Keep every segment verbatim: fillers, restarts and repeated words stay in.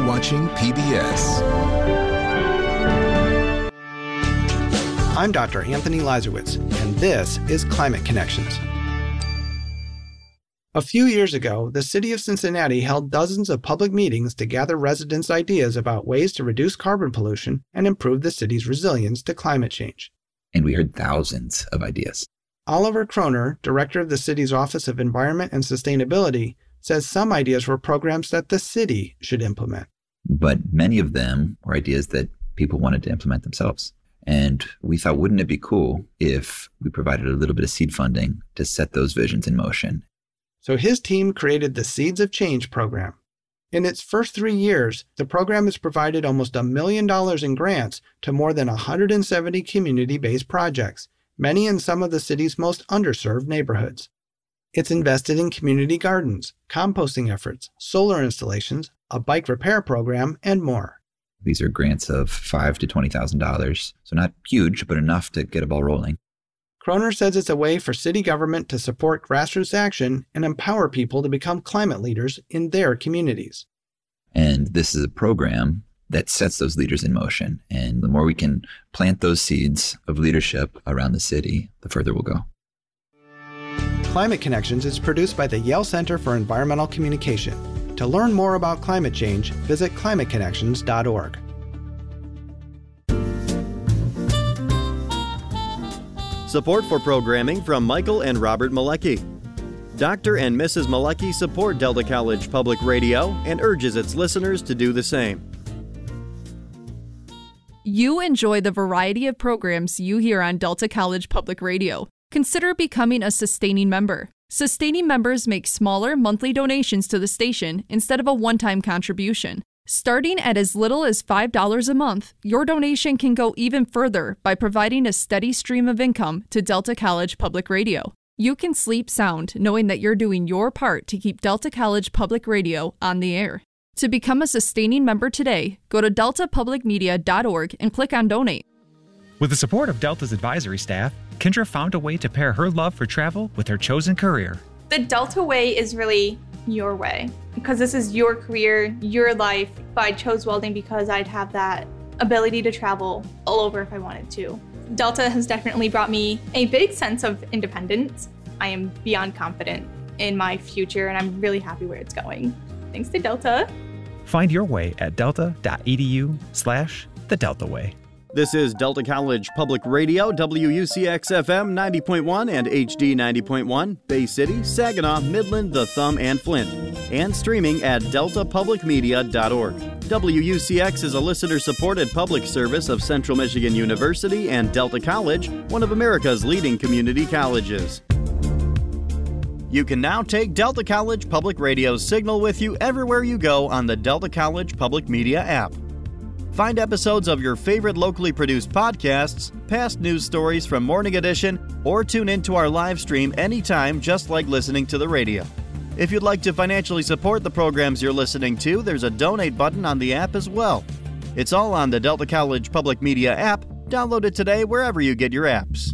watching P B S. I'm Doctor Anthony Lazarowitz, and this is Climate Connections. A few years ago, the city of Cincinnati held dozens of public meetings to gather residents' ideas about ways to reduce carbon pollution and improve the city's resilience to climate change. And we heard thousands of ideas. Oliver Kroner, director of the city's Office of Environment and Sustainability, says some ideas were programs that the city should implement. But many of them were ideas that people wanted to implement themselves. And we thought, wouldn't it be cool if we provided a little bit of seed funding to set those visions in motion? So his team created the Seeds of Change program. In its first three years, the program has provided almost a million dollars in grants to more than one hundred seventy community-based projects, many in some of the city's most underserved neighborhoods. It's invested in community gardens, composting efforts, solar installations, a bike repair program, and more. These are grants of five thousand to twenty thousand dollars, so not huge, but enough to get a ball rolling. Kroner says it's a way for city government to support grassroots action and empower people to become climate leaders in their communities. And this is a program that sets those leaders in motion. And the more we can plant those seeds of leadership around the city, the further we'll go. Climate Connections is produced by the Yale Center for Environmental Communication. To learn more about climate change, visit climate connections dot org. Support for programming from Michael and Robert Malecki. Doctor and Missus Malecki support Delta College Public Radio and urges its listeners to do the same. You enjoy the variety of programs you hear on Delta College Public Radio. Consider becoming a sustaining member. Sustaining members make smaller monthly donations to the station instead of a one-time contribution. Starting at as little as five dollars a month, your donation can go even further by providing a steady stream of income to Delta College Public Radio. You can sleep sound knowing that you're doing your part to keep Delta College Public Radio on the air. To become a sustaining member today, go to delta public media dot org and click on Donate. With the support of Delta's advisory staff, Kendra found a way to pair her love for travel with her chosen career. The Delta way is really your way, because this is your career, your life. But I chose welding because I'd have that ability to travel all over if I wanted to. Delta has definitely brought me a big sense of independence. I am beyond confident in my future, and I'm really happy where it's going. Thanks to Delta. Find your way at delta dot e d u slash the Delta Way. This is Delta College Public Radio, W U C X F M ninety point one and H D ninety point one, Bay City, Saginaw, Midland, The Thumb, and Flint, and streaming at delta public media dot org. W U C X is a listener-supported public service of Central Michigan University and Delta College, one of America's leading community colleges. You can now take Delta College Public Radio's signal with you everywhere you go on the Delta College Public Media app. Find episodes of your favorite locally produced podcasts, past news stories from Morning Edition, or tune into our live stream anytime, just like listening to the radio. If you'd like to financially support the programs you're listening to, there's a donate button on the app as well. It's all on the Delta College Public Media app. Download it today wherever you get your apps.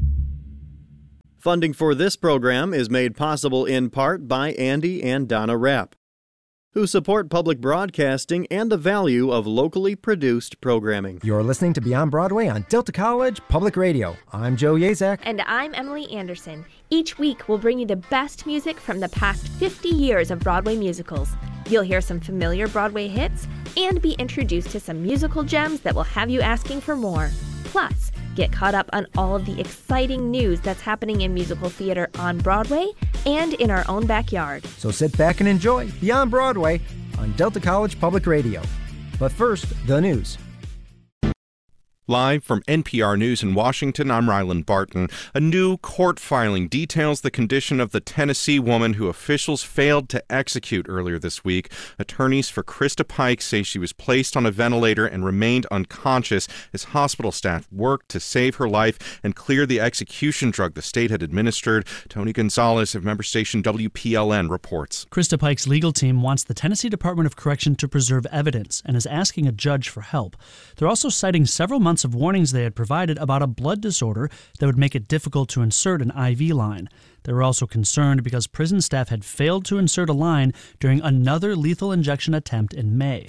Funding for this program is made possible in part by Andy and Donna Rapp, who support public broadcasting and the value of locally produced programming. You're listening to Beyond Broadway on Delta College Public Radio. I'm Joe Yazak. And I'm Emily Anderson. Each week, we'll bring you the best music from the past fifty years of Broadway musicals. You'll hear some familiar Broadway hits and be introduced to some musical gems that will have you asking for more. Plus, get caught up on all of the exciting news that's happening in musical theater on Broadway and in our own backyard. So sit back and enjoy Beyond Broadway on Delta College Public Radio. But first, the news. Live from N P R News in Washington, I'm Ryland Barton. A new court filing details the condition of the Tennessee woman who officials failed to execute earlier this week. Attorneys for Krista Pike say she was placed on a ventilator and remained unconscious as hospital staff worked to save her life and clear the execution drug the state had administered. Tony Gonzalez of member station W P L N reports. Krista Pike's legal team wants the Tennessee Department of Correction to preserve evidence and is asking a judge for help. They're also citing several months of warnings they had provided about a blood disorder that would make it difficult to insert an I V line. They were also concerned because prison staff had failed to insert a line during another lethal injection attempt in May.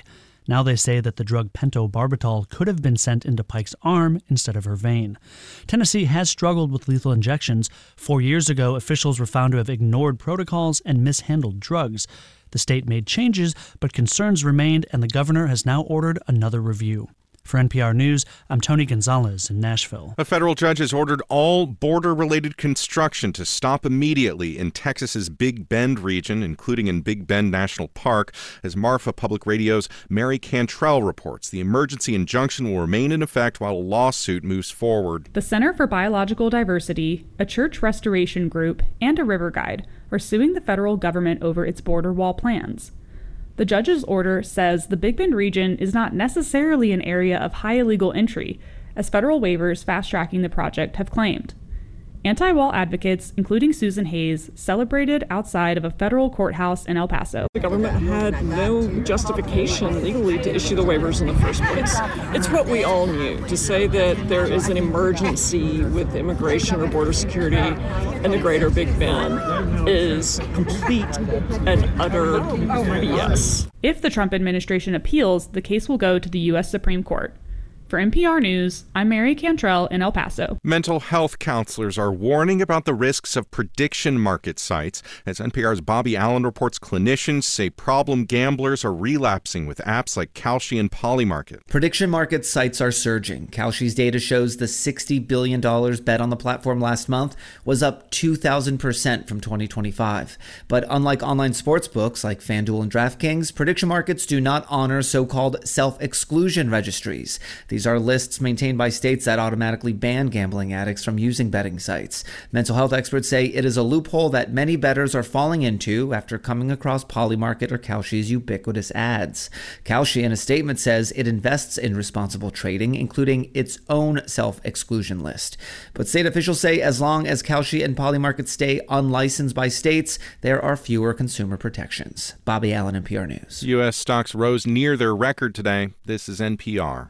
Now they say that the drug pentobarbital could have been sent into Pike's arm instead of her vein. Tennessee has struggled with lethal injections. Four years ago, officials were found to have ignored protocols and mishandled drugs. The state made changes, but concerns remained, and the governor has now ordered another review. For N P R News, I'm Tony Gonzalez in Nashville. A federal judge has ordered all border-related construction to stop immediately in Texas's Big Bend region, including in Big Bend National Park. As Marfa Public Radio's Mary Cantrell reports, the emergency injunction will remain in effect while a lawsuit moves forward. The Center for Biological Diversity, a church restoration group, and a river guide are suing the federal government over its border wall plans. The judge's order says the Big Bend region is not necessarily an area of high illegal entry, as federal waivers fast-tracking the project have claimed. Anti-wall advocates, including Susan Hayes, celebrated outside of a federal courthouse in El Paso. The government had no justification legally to issue the waivers in the first place. It's what we all knew. To say that there is an emergency with immigration or border security in the greater Big Bend is complete and utter B S. If the Trump administration appeals, the case will go to the U S Supreme Court. For N P R News, I'm Mary Cantrell in El Paso. Mental health counselors are warning about the risks of prediction market sites. As N P R's Bobby Allen reports, clinicians say problem gamblers are relapsing with apps like Kalshi and Polymarket. Prediction market sites are surging. Kalshi's data shows the sixty billion dollars bet on the platform last month was up two thousand percent from twenty twenty-five. But unlike online sports books like FanDuel and DraftKings, prediction markets do not honor so-called self-exclusion registries. These are lists maintained by states that automatically ban gambling addicts from using betting sites. Mental health experts say it is a loophole that many bettors are falling into after coming across Polymarket or Kalshi's ubiquitous ads. Kalshi, in a statement, says it invests in responsible trading, including its own self-exclusion list. But state officials say as long as Kalshi and Polymarket stay unlicensed by states, there are fewer consumer protections. Bobby Allen, N P R News. U S stocks rose near their record today. This is N P R.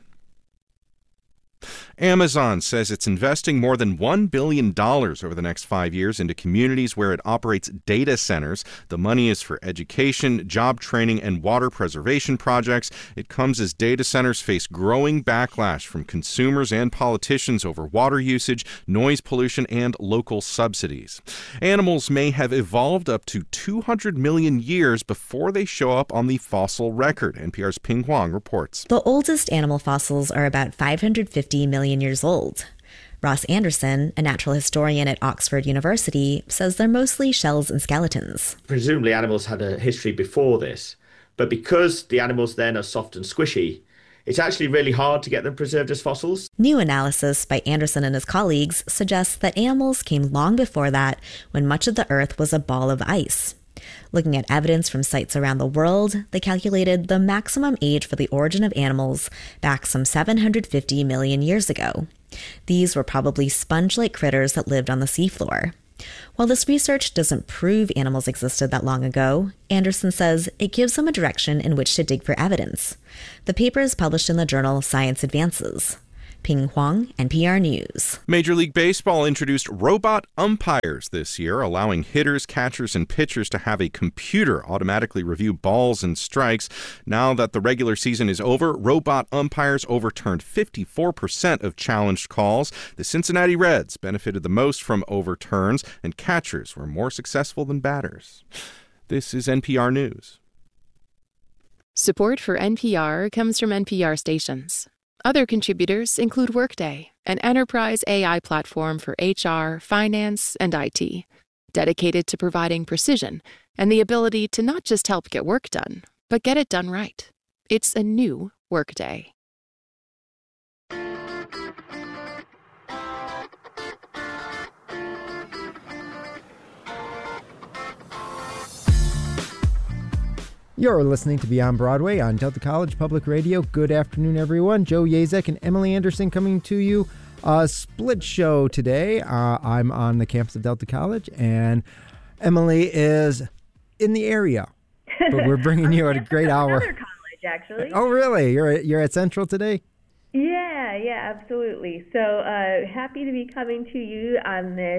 Amazon says it's investing more than one billion dollars over the next five years into communities where it operates data centers. The money is for education, job training, and water preservation projects. It comes as data centers face growing backlash from consumers and politicians over water usage, noise pollution, and local subsidies. Animals may have evolved up to two hundred million years before they show up on the fossil record. N P R's Ping Huang reports. The oldest animal fossils are about five hundred fifty million years old. Ross Anderson, a natural historian at Oxford University, says they're mostly shells and skeletons. Presumably animals had a history before this, but because the animals then are soft and squishy, it's actually really hard to get them preserved as fossils. New analysis by Anderson and his colleagues suggests that animals came long before that, when much of the Earth was a ball of ice. Looking at evidence from sites around the world, they calculated the maximum age for the origin of animals back some seven hundred fifty million years ago. These were probably sponge-like critters that lived on the seafloor. While this research doesn't prove animals existed that long ago, Anderson says it gives them a direction in which to dig for evidence. The paper is published in the journal Science Advances. Ping Huang, N P R News. Major League Baseball introduced robot umpires this year, allowing hitters, catchers, and pitchers to have a computer automatically review balls and strikes. Now that the regular season is over, robot umpires overturned fifty-four percent of challenged calls. The Cincinnati Reds benefited the most from overturns, and catchers were more successful than batters. This is N P R News. Support for N P R comes from N P R stations. Other contributors include Workday, an enterprise A I platform for H R, finance, and I T, dedicated to providing precision and the ability to not just help get work done, but get it done right. It's a new Workday. You're listening to Beyond Broadway on Delta College Public Radio. Good afternoon, everyone. Joe Yazek and Emily Anderson coming to you. A split show today. Uh, I'm on the campus of Delta College, and Emily is in the area. But we're bringing you at a great hour. Another college, actually. Oh, really? You're you're at Central today? Yeah, yeah, absolutely. So uh, happy to be coming to you on this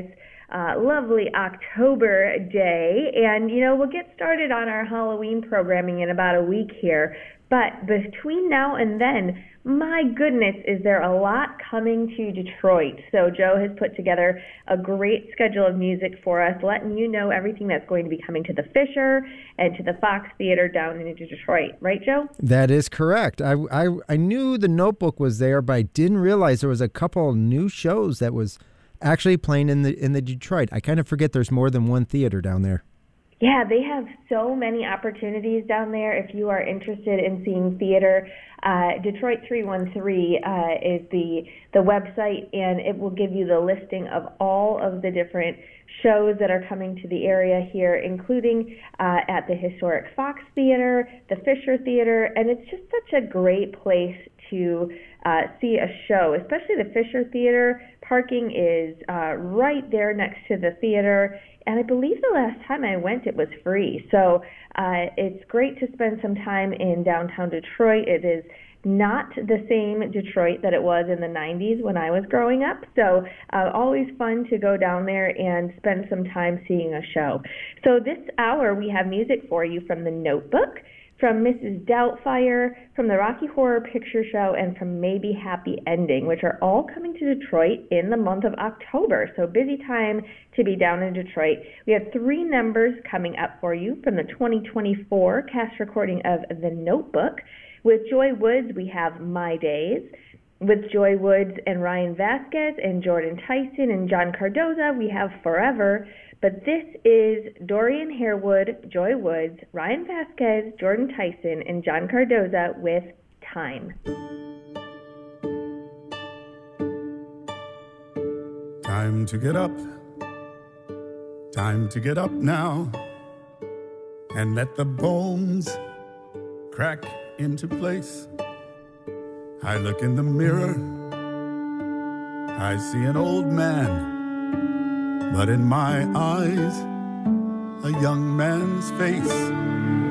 uh, lovely October day. And, you know, we'll get started on our Halloween programming in about a week here. But between now and then, my goodness, is there a lot coming to Detroit. So Joe has put together a great schedule of music for us, letting you know everything that's going to be coming to the Fisher and to the Fox Theater down in Detroit. Right, Joe? That is correct. I, I, I knew The Notebook was there, but I didn't realize there was a couple new shows that was actually playing in the in the Detroit. I kind of forget there's more than one theater down there. Yeah, they have so many opportunities down there. If you are interested in seeing theater, uh, Detroit three one three uh, is the the website, and it will give you the listing of all of the different shows that are coming to the area here, including uh, at the historic Fox Theater, the Fisher Theater, and it's just such a great place to uh, see a show, especially the Fisher Theater. Parking is uh, right there next to the theater, and I believe the last time I went it was free. So uh, it's great to spend some time in downtown Detroit. It is not the same Detroit that it was in the nineties when I was growing up. So uh, always fun to go down there and spend some time seeing a show. So this hour we have music for you from The Notebook, from Missus Doubtfire, from the Rocky Horror Picture Show, and from Maybe Happy Ending, which are all coming to Detroit in the month of October. So busy time to be down in Detroit. We have three numbers coming up for you from the twenty twenty-four cast recording of The Notebook. With Joy Woods, we have My Days. With Joy Woods and Ryan Vasquez and Jordan Tyson and John Cardoza, we have Forever. But this is Dorian Harewood, Joy Woods, Ryan Vasquez, Jordan Tyson, and John Cardoza with Time. Time to get up. Time to get up now. And let the bones crack into place. I look in the mirror. I see an old man. But in my eyes, a young man's face.